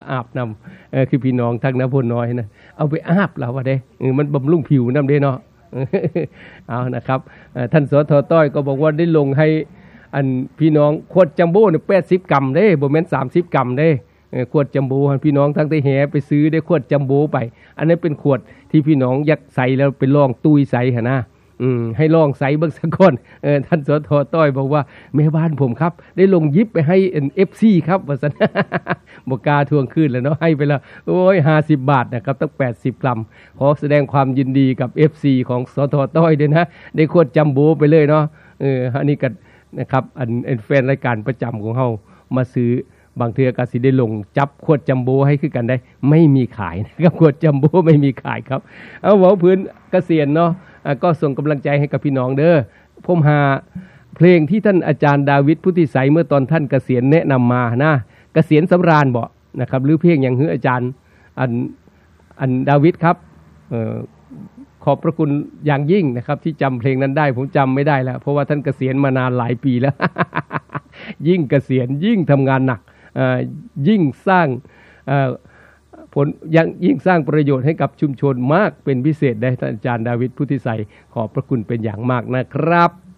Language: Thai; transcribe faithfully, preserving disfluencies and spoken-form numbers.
อาบน้ำเออคือพี่น้องทางน้ำพุน้อยนะเอาไปอาบแล้วว่าเด้เออมันบำรุงผิวน้ำเด้เนาะเอานะครับท่านสทต้อยก็บอกว่าได้ลงให้อันพี่น้องขวดจัมโบ้เนี่ยแปดสิบกรัมเด้บ่แม่นสามสิบกรัมเด้ขวดจัมโบ้พี่น้องทั้งที่แห่ไปซื้อได้ขวดจัมโบ้ไปอันนั้นเป็นขวดที่พี่น้องอยากใส่แล้วไปลองตุ้ยใส่หั่นนะอืมให้ลองใส่เบิ่งสักคนเออท่านสทต้อยบอกว่าแม่บ้านผมครับได้ลงยิบไปให้ เอฟ ซี ครับว่าซั่นบ่กล้าทวงคืนแล้วเนาะให้ไปแล้วโอ้ยห้าสิบบาทนะครับตั้งแปดสิบกรัมขอแสดงความยินดีกับ เอฟ ซี ของสทต้อยด้วยนะได้ขวดจัมโบ้ไปเลยเนาะเอออันนี้ก็นะครับอันเป็นแฟนรายการประจำของเฮามาซื้อบางเทื่อก็สิได้ลงจับขวดจัมโบ้ให้คือกันได้ไม่มีขายนะครับขวดจัมโบ้ไม่มีขายครับเอาเว้าพื้นเกษียณเนาะก็ส่งกำลังใจให้กับพี่น้องเด้อผมหาเพลงที่ท่านอาจารย์ดาวิดพุทธิไสยเมื่อตอนท่านเกษียณแนะนำมานะเกษียณสำราญบ่นะครับหรือเพลงอย่างฮืออาจารย์อันอันดาวิดครับเอ่อขอบพระคุณอย่างยิ่งนะครับที่จำเพลงนั้นได้ผมจำไม่ได้แล้วเพราะว่าท่านเกษียณมานานหลายปีแล้ว ยิ่งเกษียณยิ่งทำงานหนักยิ่งสร้างผลยังยิ่งสร้างประโยชน์ให้กับชุมชนมากเป็นพิเศษได้ท่านอาจารย์ดาวิดพุทธิไสยขอบพระคุณเป็นอย่างมากนะครับ